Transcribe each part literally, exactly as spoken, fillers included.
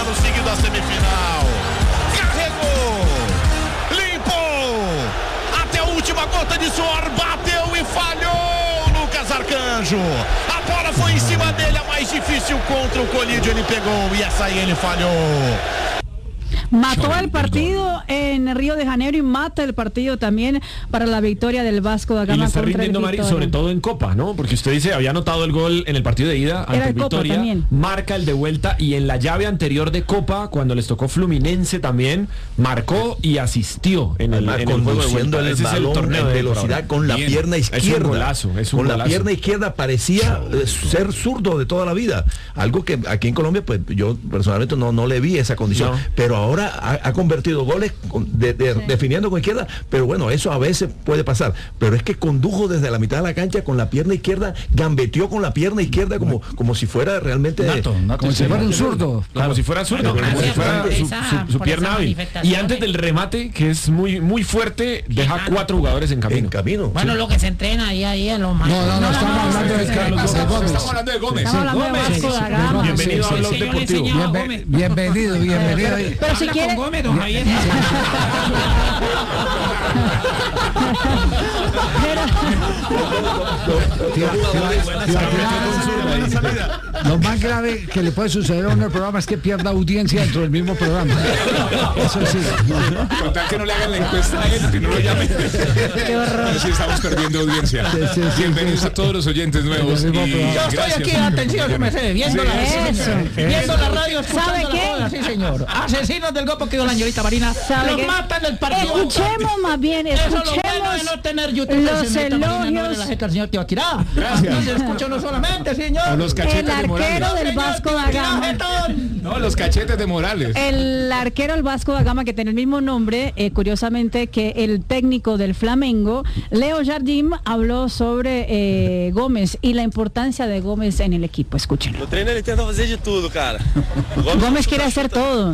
prosseguiu da semifinal. Carregou, limpou, até a última gota de suor, bateu e falhou Lucas Arcanjo. A bola foi em cima dele, a mais difícil contra o Colidio, ele pegou e essa aí ele falhou. Mató el partido en Río de Janeiro y mata el partido también para la victoria del Vasco da Gama. Y le está contra rindiendo, el Mari, Vitória. sobre todo en Copa, ¿no? Porque usted dice, había anotado el gol en el partido de ida ante Era el en Copa Vitória, también. marca el de vuelta y en la llave anterior de Copa, cuando les tocó Fluminense también, marcó y asistió en el, en el juego de conduciendo vuelta. el Ese es el balón torneo en de velocidad con la Bien. pierna izquierda. Es un golazo, es un con golazo. la pierna izquierda parecía eh, ser zurdo de toda la vida. Algo que aquí en Colombia, pues yo personalmente no, no le vi esa condición. No. Pero ahora ha, ha convertido goles con, de, de, sí. definiendo con izquierda. Pero bueno, eso a veces puede pasar. Pero es que condujo desde la mitad de la cancha con la pierna izquierda, gambeteó con la pierna izquierda como, como si fuera realmente nato, nato, como si fuera un zurdo, claro. Como si fuera zurdo, Claro. como si fuera su, Esa, su, su pierna hábil. Y antes del remate, que es muy muy fuerte, deja cuatro jugadores en camino. En camino. Bueno, sí. lo que se entrena ahí ahí en los No, no, no, estamos hablando de Carlos Gómez. Estamos hablando de Gómez. Estamos hablando de Vasco da Gama. Bienvenido a Blog Sí, yo le Deportivo. enseñaba a Bienve- Gómez. bienvenido, bienvenido. Pero, pero si Habla quiere, con Gómez, don Javier. Lo más grave que le puede suceder a un programa es que pierda audiencia dentro del mismo programa. Eso sí. Con tal que no le hagan la encuesta a él, que no lo llamen. Qué horror. Sí, estamos perdiendo audiencia. Sí, sí, sí, Bienvenidos sí. a todos los oyentes nuevos. El mismo Y programa. Yo estoy gracias. aquí, atención, yo me sé, viendo la, Eso. viendo la radio, escuchando ¿Sabe la qué? joda, sí señor. Asesinos del Gopo que dio la señorita Marina. ¿Sabe Los qué? matan del partido. Escuchemos más bien, Eso es lo bueno de escuchemos no tener YouTube. los señorita Marina, no elogios. de la jeta del señor Tibaquirá. Gracias. Entonces escucho no solamente, señor. O los El cachetes de arquero Morales. del Vasco da Gama. No, los cachetes de Morales. El arquero del Vasco da Gama, que tiene el mismo nombre, eh, curiosamente, que el técnico del Flamengo, Leo Jardim, habló sobre eh, Gómez y la importancia de Gómez en el equipo. Escúchenlo. O treino ele tenta fazer de tudo, cara. Gómez quiere hacer todo.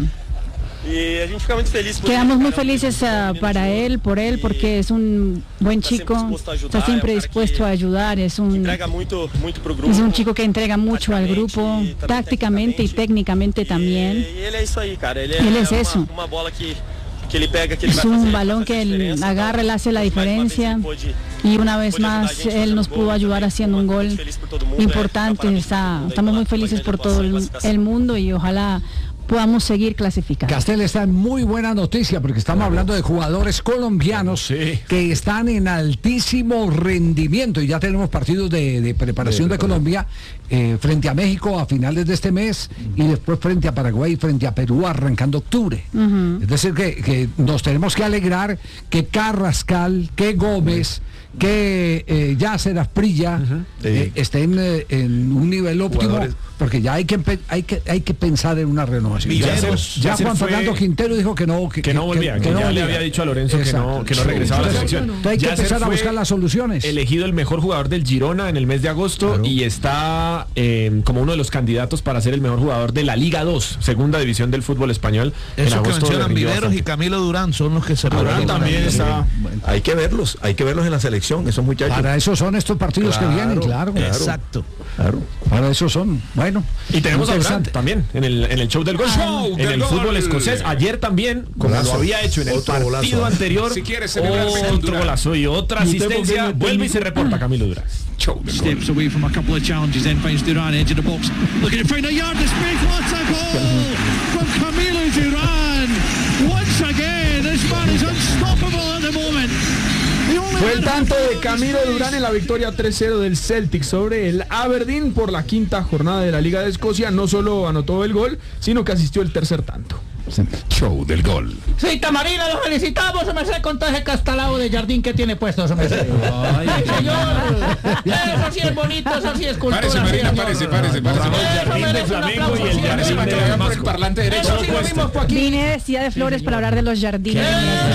E a gente fica muito feliz por Quedamos ele, muy cara, felices um uh, menino para de él, por él, porque es un buen Está siempre chico, dispuesto a ayudar, está siempre es un cara dispuesto que- a ayudar, es que un, entrega muito, muito pro grupo. es un chico que entrega mucho al grupo, Tácticamente y también tácticamente y técnicamente también. E ele é isso aí, cara. Ele, Ele é es uma, eso. uma bola que, que ele pega, que ele Es vai un fazer, balón vai que fazer él diferença. agarra, él hace la Mais uma vez diferencia ele pôde- y una vez pôde ajudar a más gente él fazendo nos gol pudo ayudar também. haciendo un Muito gol feliz por todo mundo, importante, é, está, parabéns estamos muy pela- felices pela por todo el, clasificación. el mundo y ojalá podamos seguir clasificando. Castel está en muy buena noticia porque estamos hablando de jugadores colombianos Sí. que están en altísimo rendimiento y ya tenemos partidos de, de preparación de, de Colombia eh, frente a México a finales de este mes y después frente a Paraguay, frente a Perú arrancando octubre. Uh-huh. Es decir que, que nos tenemos que alegrar que Carrascal, que Gómez, que eh, Yasser Asprilla uh-huh. eh, sí. estén eh, en un nivel óptimo. Jugadores. Porque ya hay que, hay que hay que pensar en una renovación. Ya, ya, ya Juan Fernando Quintero dijo que no que, que no volvía, que, que, que no ya volvía. Le había dicho a Lorenzo que no, que no regresaba a la selección. Entonces hay que Yasser empezar a buscar las soluciones. Elegido el mejor jugador del Girona en el mes de agosto claro. y está eh, como uno de los candidatos para ser el mejor jugador de la Liga dos, segunda división del fútbol español. Eso en agosto que mencionan Viveros y Camilo Durán son los que se Durán también está. Bueno, hay que verlos, hay que verlos en la selección, esos muchachos. Para eso son estos partidos claro, que vienen, claro. claro. Exacto. Claro. Para eso son. Bueno. Y tenemos a Brandt también en el, en el show del gol, show en del el gol. Fútbol escocés. Ayer también, como golazo. Lo había hecho en el otro partido golazo. Anterior, si quieres celebrar otro golazo y otra asistencia. Vuelve y se reporta Camilo Durán. Show del gol. Steps away from a couple of challenges, then finds Duran edge of the box. Looking to find a yard to space. What a goal from Camilo Duran. Once again, this man is unstoppable at the moment. Fue el tanto de Camilo Durán en la victoria tres cero del Celtic sobre el Aberdeen por la quinta jornada de la Liga de Escocia. No solo anotó el gol, sino que asistió el tercer tanto. Show del gol. Sí, Tamarina, lo felicitamos, me sé con todo ese castalao de jardín que tiene puesto, me sé. Ay, señor. Eso sí es bonito, eso sí es cultura. Parece, Marina, sí, parece, parece, parece. El jardín de Flamengo y el jardín de que por el parlante derecho. Eso sí lo vimos por aquí. Vine vestida de flores para hablar de los jardines.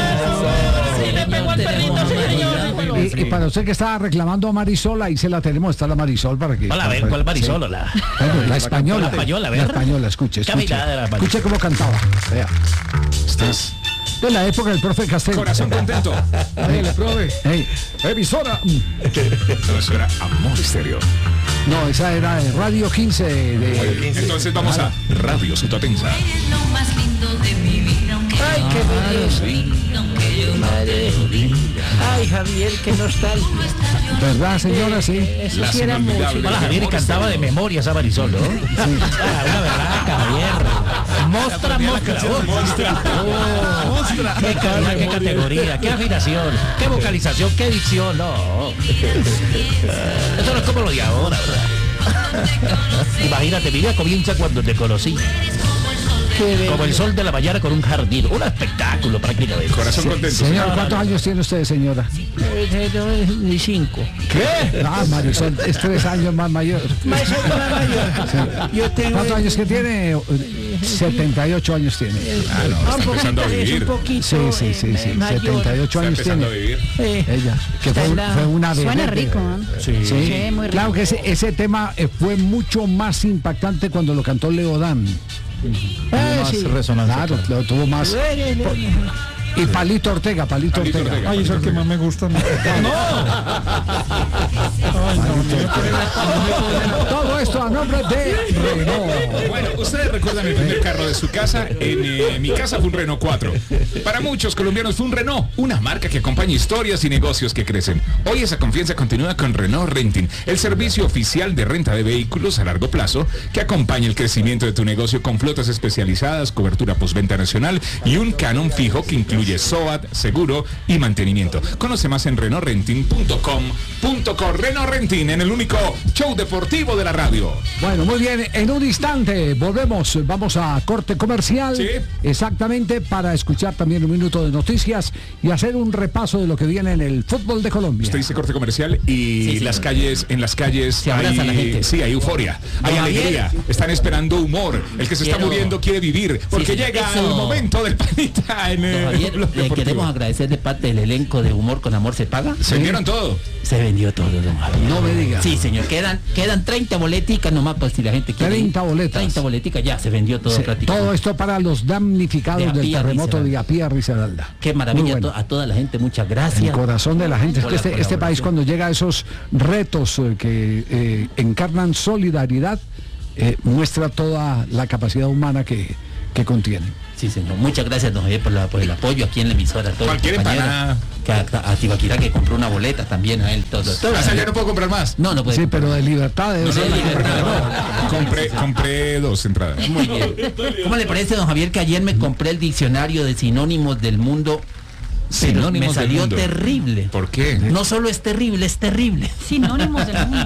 Sí, le pegó al perrito, señor. Y, y para usted que estaba reclamando a Marisol, ahí se la tenemos, está la Marisol para que... Hola, a ver, ¿cuál Marisol? Sí. La, bueno, la española. La española, a ver. La española, escuche, escuche. Escuche cómo cantaba. Vea. Estás de la época del profe Castel. Corazón contento. Dale, profe. Hey, emisora. No, eso era Amor Estéreo. No, esa era de Radio quince. De... Entonces vamos a Radio Sutatensa. Ay, qué belleza. Madre. Ay, Javier, qué nostalgia. ¿Verdad, señora? Sí. Eso sí era mucho. Hola, Javier, y cantaba de memoria esa Marisol, ¿no? Sí. Ah, una verdad, Javier. Mostra, mostra. Mostra. Oh, mostra. Qué, calidad, qué categoría, qué afinación, qué vocalización, qué dicción. No. Eso no es como lo de ahora, ¿verdad? Imagínate, mi vida comienza cuando te conocí. Como el sol de la mañana con un jardín. Un espectáculo prácticamente. Corazón contento. Señor, ¿cuántos años tiene usted, señora? Y cinco. ¿Qué? Ah, Marisol, es tres años más mayor. Más mayor. Sí. Yo tengo... ¿Cuántos años que tiene? setenta y ocho años tiene. Ah, no, está empezando a vivir. Sí, sí, sí, sí. setenta y ocho años tiene. A vivir. Sí. Ella, que fue, la... fue una bebé. Suena rico, ¿eh? Sí, sí. Sí, muy rico. Claro que ese, ese tema fue mucho más impactante cuando lo cantó Leodán. Ah, más sí. Resonancia. Claro, lo tuvo más. Y Palito Ortega, Palito, Palito Ortega. Ortega. Ay, es el que más me gusta. No. Ay, no, todo esto a nombre de Renault. Bueno, ustedes recuerdan el primer carro de su casa. En eh, mi casa fue un Renault cuatro. Para muchos colombianos fue un Renault, una marca que acompaña historias y negocios que crecen. Hoy esa confianza continúa con Renault Renting, el servicio oficial de renta de vehículos a largo plazo que acompaña el crecimiento de tu negocio con flotas especializadas, cobertura postventa nacional y un canon fijo que incluye SOAT, seguro y mantenimiento. Conoce más en renault renting punto com punto co. Renault Renting, en el único show deportivo de la radio. Bueno, muy bien, en un instante volvemos, vamos a corte comercial. Sí. Exactamente, para escuchar también un minuto de noticias y hacer un repaso de lo que viene en el fútbol de Colombia. Usted dice corte comercial y sí, sí, las sí. calles, en las calles se abraza hay, la gente. Sí, hay euforia, hay no, alegría, Javier. Están esperando humor. El que se Quiero... está muriendo quiere vivir, porque sí, sí, llega eso. El momento del panita en el... Javier, le queremos agradecer de parte del elenco de Humor con Amor se paga. Se vendieron todo. Se vendió todo, don Javier. No me diga. Sí, señor, quedan quedan treinta boleticas nomás, pues si la gente quiere. treinta boletas. treinta boleticas, ya se vendió todo sí, prácticamente. Todo esto para los damnificados de del terremoto de Apía Risaralda. Qué maravilla, bueno. a, to, a toda la gente, muchas gracias. El corazón de la gente. Es que este, este país cuando llega a esos retos eh, que eh, encarnan solidaridad, eh, muestra toda la capacidad humana que, que contiene. Sí, señor. Muchas gracias, don Javier, por, la, por el apoyo aquí en la emisora. Todo cualquier empanada. Que a, a Tibaquirá que compró una boleta también a él. Todo, todo. O sea, ya no puedo comprar más. No, no puede. Sí, pero de libertad. De no, no, no, libertad, no. Compré, compré dos entradas. Muy bien. ¿Cómo le parece, don Javier, que ayer me compré el diccionario de sinónimos del mundo? Sinónimos me salió del mundo. Terrible. ¿Por qué? No solo es terrible, es terrible. Sinónimos del mundo.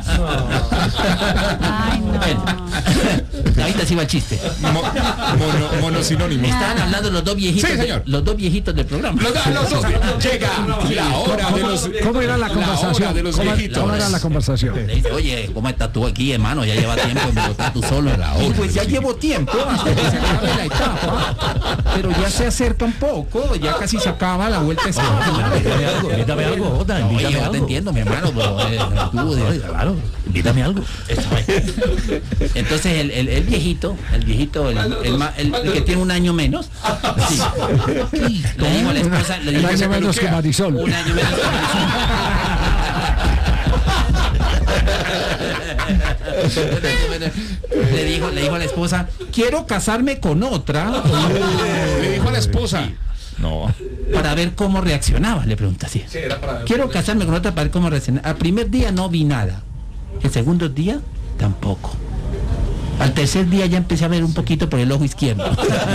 Ay, no. Bueno, ahorita sí va el chiste. Mo, mono, monosinónimos. Estaban hablando los dos viejitos. Sí, señor. De, los dos viejitos del programa. Los, los dos. Llega la hora de los. ¿Cómo era la conversación? De los ¿Cómo, viejitos. ¿Cómo era la conversación? Le dice, oye, ¿cómo estás tú aquí, hermano? Ya lleva tiempo en Bogotá, tú solo. Y pues ya llevo tiempo hasta que se acabe la etapa. Pero ya se acerca un poco, ya casi se acaba la vuelta. Invítame algo, invítame algo, Jota, invítame Oye, algo. Te entiendo, mi hermano, pero eh, tú, de, claro, invítame algo. Entonces el, el, el viejito, el viejito, el, el, el, el que tiene un año menos, sí, le dijo a la esposa, le dijo un año menos que Marisol. Un año menos que Marisol. le dijo, le dijo a la esposa, quiero casarme con otra. Le dijo a la esposa. Sí. No. Para ver cómo reaccionaba, le pregunta así. Sí, quiero casarme con otra para ver cómo reaccionaba. Al primer día no vi nada. El segundo día tampoco. Al tercer día ya empecé a ver un poquito por el ojo izquierdo.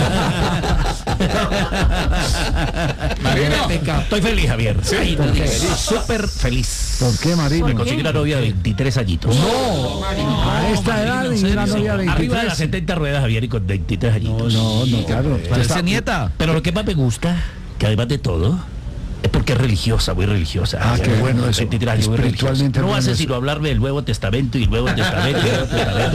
Marino, estoy feliz, Javier. Sí, súper feliz. ¿Por qué, Marino? Me conseguí una novia de veintitrés añitos. No, a esta edad y una novia de veintitrés. Arriba de las setenta ruedas, Javier, y con veintitrés añitos. No, no, no, claro. Parece nieta. Pero lo que más me gusta, que además de todo, es porque es religiosa, muy religiosa. Ah, qué bueno eso. Espiritualmente. No hace sino hablarme del Nuevo Testamento y Nuevo Testamento y Nuevo Testamento.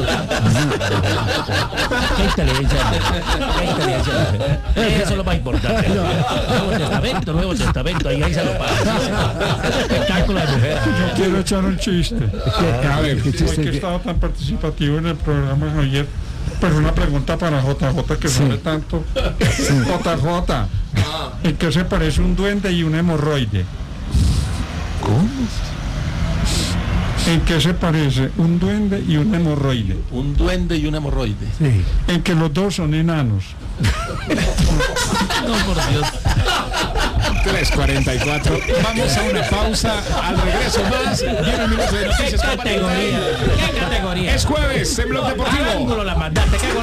Qué inteligencia. Qué inteligencia. Eso es lo más importante. Nuevo Testamento, Nuevo Testamento, ahí, ahí se lo pasa. Espectáculo de mujer. Yo quiero echar un chiste. A ver, ¿qué chiste? Hoy que estaba tan participativo en el programa ayer. Pero una pregunta para J J que sí. sabe tanto. Sí. J J, ¿en qué se parece un duende y un hemorroide? ¿Cómo? ¿En qué se parece un duende y un hemorroide? Un duende y un hemorroide. Sí. En que los dos son enanos. No, por Dios. tres cuarenta y cuatro. Vamos a una pausa. Al regreso más. Viene un minuto de noticias. ¿Qué categoría? ¿Qué categoría? Es jueves en Blog Deportivo. Ángulo la mandaste. ¿Qué